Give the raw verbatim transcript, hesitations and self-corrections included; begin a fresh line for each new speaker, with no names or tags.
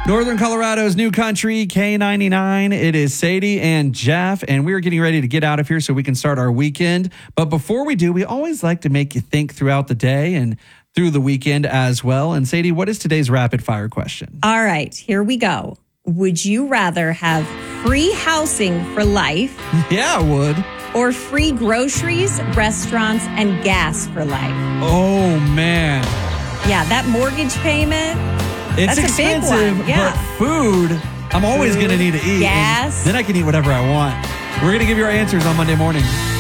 Northern Colorado's new country, K ninety-nine. It is Sadie and Jeff, and we're getting ready to get out of here so we can start our weekend. But before we do, we always like to make you think throughout the day and through the weekend as well. And Sadie, what is today's rapid fire question?
All right, here we go. Would you rather have free housing for life?
Yeah, I would.
Or free groceries, restaurants, and gas for life?
Oh, man.
Yeah, that mortgage payment.
It's
That's
expensive,
a big one. Yeah.
but food, I'm always going to need to eat.
Gas.
Then I can eat whatever I want. We're going to give you our answers on Monday morning.